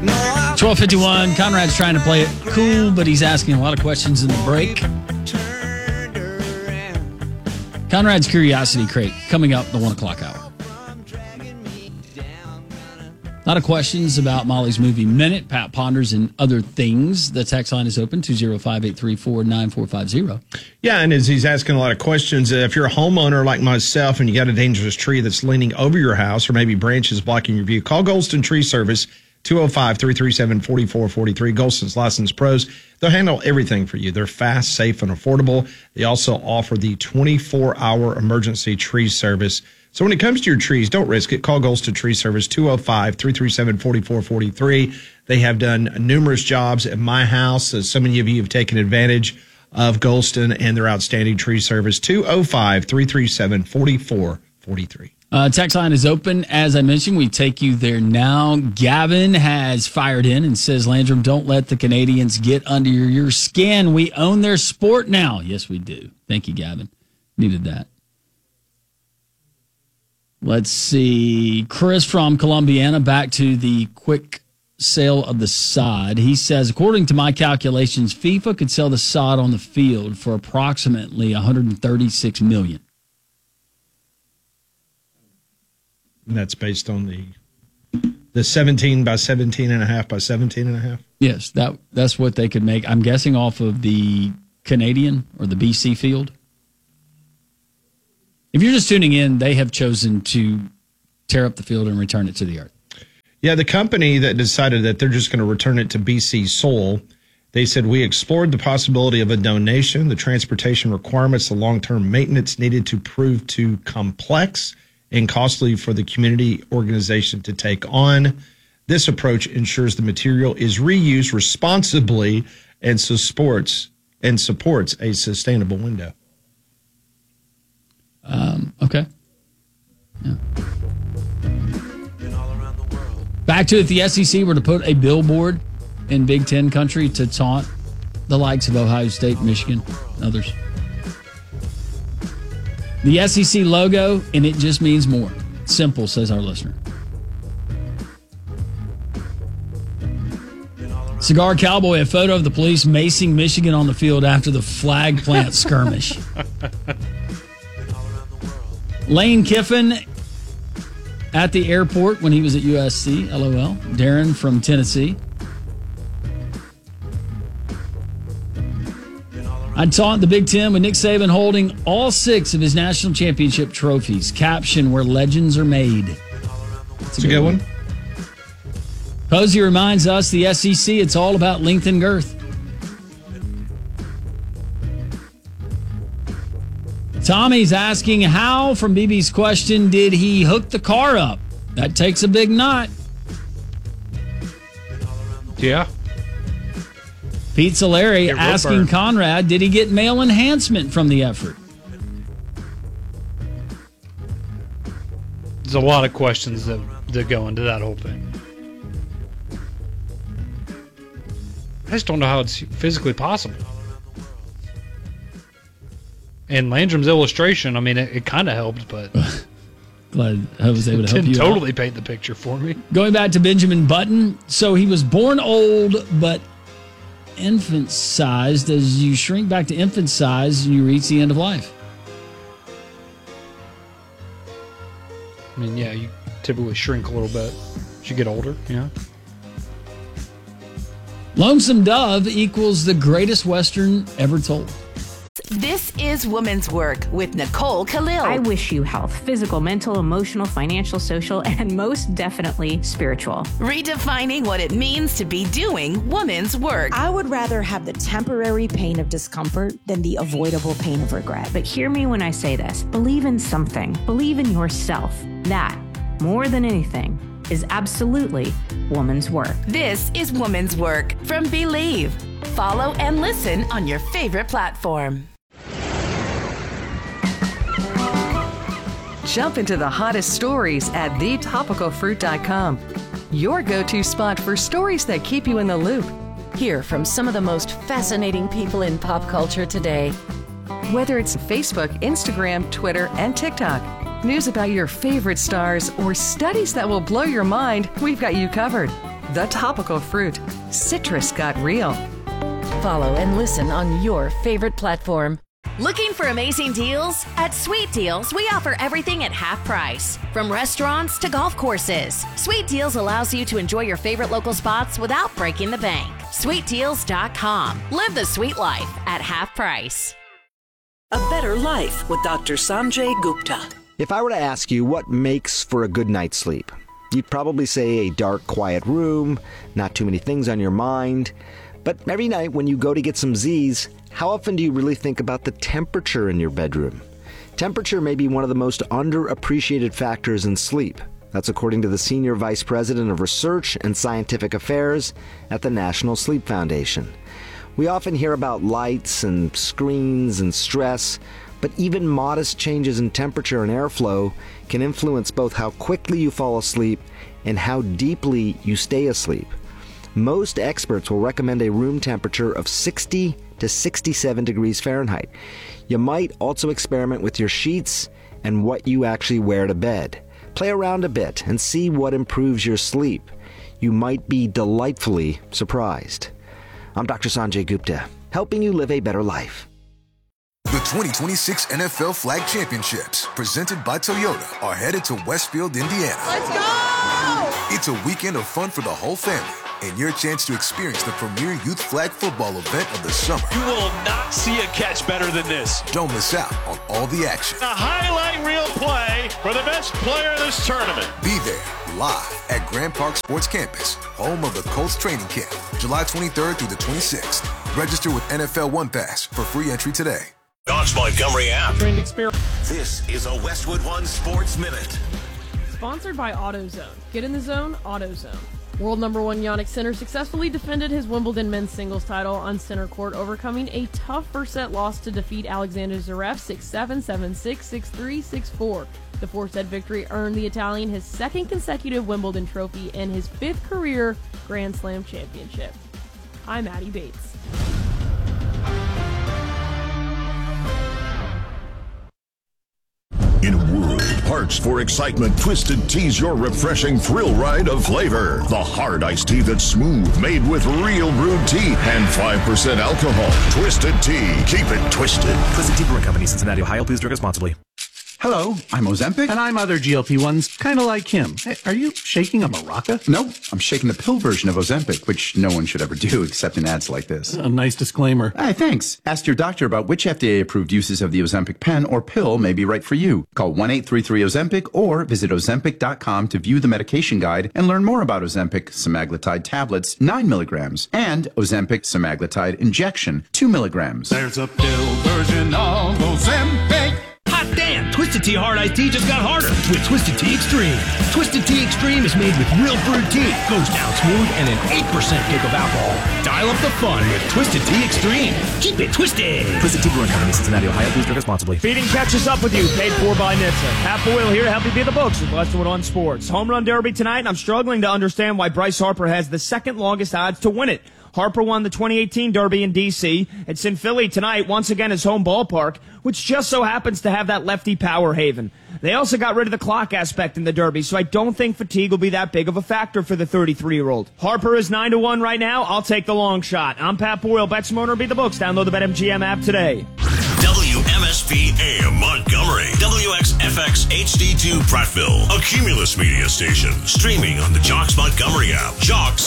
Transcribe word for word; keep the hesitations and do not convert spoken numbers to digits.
twelve fifty-one. Conrad's trying to play it cool, but he's asking a lot of questions in the break. Conrad's Curiosity Crate coming up the one o'clock hour. A lot of questions about Molly's Movie Minute. Pat ponders and other things. The text line is open, two oh five, eight three four, nine four five zero. Yeah, and as he's asking a lot of questions, uh, if you're a homeowner like myself and you got a dangerous tree that's leaning over your house or maybe branches blocking your view, call Golston Tree Service, two oh five, three three seven, four four four three. Golston's licensed pros. They'll handle everything for you. They're fast, safe, and affordable. They also offer the twenty-four hour emergency tree service. So when it comes to your trees, don't risk it. Call Golston Tree Service, two oh five, three three seven, four four four three. They have done numerous jobs at my house. Uh, so many of you have taken advantage of Golston and their outstanding tree service, two oh five, three three seven, four four four three. Uh, text line is open. As I mentioned, we take you there now. Gavin has fired in and says, Landrum, don't let the Canadians get under your skin. We own their sport now. Yes, we do. Thank you, Gavin. Needed that. Let's see. Chris from Columbiana, back to the quick sale of the sod. He says, according to my calculations, FIFA could sell the sod on the field for approximately one hundred thirty-six million dollars. And that's based on the the seventeen by seventeen and a half by seventeen and a half? Yes, that that's what they could make. I'm guessing off of the Canadian or the B C field. If you're just tuning in, they have chosen to tear up the field and return it to the earth. Yeah, the company that decided that they're just going to return it to B C Soil, they said, we explored the possibility of a donation. The transportation requirements, the long-term maintenance needed to prove too complex and costly for the community organization to take on. This approach ensures the material is reused responsibly and supports, and supports a sustainable window. Um, okay. Yeah. Back to it, the S E C were to put a billboard in Big Ten country to taunt the likes of Ohio State, Michigan, and others. The S E C logo, and it just means more. Simple, says our listener. Cigar Cowboy, a photo of the police macing Michigan on the field after the flag plant skirmish. Lane Kiffin at the airport when he was at U S C, LOL. Darren from Tennessee. I'd taunt the Big Ten with Nick Saban holding all six of his national championship trophies. Caption, where legends are made. That's a, a good, good one. one. Posey reminds us the S E C, it's all about length and girth. Tommy's asking how, from B B's question, did he hook the car up? That takes a big knot. Yeah. Pete Larry asking burn. Conrad, did he get male enhancement from the effort? There's a lot of questions that, that go into that whole thing. I just don't know how it's physically possible. And Landrum's illustration, I mean, it, it kind of helped, but glad I was able to help didn't you totally out. paint the picture for me. Going back to Benjamin Button, so he was born old, but infant-sized. As you shrink back to infant size, you reach the end of life. I mean, yeah, you typically shrink a little bit as you get older, yeah. Lonesome Dove equals the greatest Western ever told. This is Woman's Work with Nicole Khalil. I wish you health, physical, mental, emotional, financial, social, and most definitely spiritual. Redefining what it means to be doing woman's work. I would rather have the temporary pain of discomfort than the avoidable pain of regret. But hear me when I say this. Believe in something. Believe in yourself. That, more than anything, is absolutely woman's work. This is Woman's Work from Believe. Follow and listen on your favorite platform. Jump into the hottest stories at the topical fruit dot com. Your go-to spot for stories that keep you in the loop. Hear from some of the most fascinating people in pop culture today. Whether it's Facebook, Instagram, Twitter, and TikTok, news about your favorite stars, or studies that will blow your mind, we've got you covered. The Topical Fruit. Citrus got real. Follow and listen on your favorite platform. Looking for amazing deals? At Sweet Deals, we offer everything at half price. From restaurants to golf courses, Sweet Deals allows you to enjoy your favorite local spots without breaking the bank. sweet deals dot com. Live the sweet life at half price. A Better Life with Doctor Sanjay Gupta. If I were to ask you what makes for a good night's sleep, you'd probably say a dark, quiet room, not too many things on your mind. But every night when you go to get some Z's, how often do you really think about the temperature in your bedroom? Temperature may be one of the most underappreciated factors in sleep. That's according to the Senior Vice President of Research and Scientific Affairs at the National Sleep Foundation. We often hear about lights and screens and stress, but even modest changes in temperature and airflow can influence both how quickly you fall asleep and how deeply you stay asleep. Most experts will recommend a room temperature of sixty to sixty-seven degrees Fahrenheit. You might also experiment with your sheets and what you actually wear to bed. Play around a bit and see what improves your sleep. You might be delightfully surprised. I'm Doctor Sanjay Gupta, helping you live a better life. The twenty twenty-six N F L Flag Championships, presented by Toyota, are headed to Westfield, Indiana. Let's go! It's a weekend of fun for the whole family, and your chance to experience the premier youth flag football event of the summer. You will not see a catch better than this. Don't miss out on all the action. A highlight reel play for the best player of this tournament. Be there, live at Grand Park Sports Campus, home of the Colts training camp, July twenty-third through the twenty-sixth. Register with N F L One Pass for free entry today. Dogs Montgomery app. Trained experience. This is a Westwood One Sports Minute. Sponsored by AutoZone. Get in the zone, AutoZone. World number one Jannik Sinner successfully defended his Wimbledon men's singles title on center court, overcoming a tough first-set loss to defeat Alexander Zverev six seven, seven six, six three, six four. The four-set victory earned the Italian his second consecutive Wimbledon trophy and his fifth career Grand Slam championship. I'm Maddie Bates. In a world parched for excitement, Twisted Tea's your refreshing thrill ride of flavor. The hard iced tea that's smooth, made with real brewed tea and five percent alcohol. Twisted Tea. Keep it twisted. Twisted Tea Brewing Company, Cincinnati, Ohio. Please drink responsibly. Hello, I'm Ozempic. And I'm other G L P ones, kind of like him. Hey, are you shaking a maraca? No, I'm shaking the pill version of Ozempic, which no one should ever do except in ads like this. A nice disclaimer. Hey, thanks. Ask your doctor about which F D A-approved uses of the Ozempic pen or pill may be right for you. Call one eight three three Ozempic or visit Ozempic dot com to view the medication guide and learn more about Ozempic semaglutide tablets, nine milligrams, and Ozempic semaglutide injection, two milligrams. There's a pill version of Ozempic. Hot damn! Twisted Tea Hard Iced Tea just got harder with Twisted Tea Extreme. Twisted Tea Extreme is made with real brewed tea, goes down smooth, and an eight percent kick of alcohol. Dial up the fun with Twisted Tea Extreme. Keep it twisted. Twisted Tea Brewing Company, Cincinnati, Ohio. Please drink responsibly. Feeding catches up with you, paid for by N H T S A. Pat Boyle here to help you beat the books with Westwood on Sports. Home Run Derby tonight, and I'm struggling to understand why Bryce Harper has the second longest odds to win it. Harper won the twenty eighteen Derby in D C It's in Philly tonight, once again his home ballpark, which just so happens to have that lefty power haven. They also got rid of the clock aspect in the Derby, so I don't think fatigue will be that big of a factor for the thirty-three-year-old. Harper is nine to one right now. I'll take the long shot. I'm Pat Boyle. Bet some owner, beat the books. Download the BetMGM app today. W M S P A M Montgomery. W X F X H D two Prattville. A Cumulus media station. Streaming on the Jocks Montgomery app. Jocks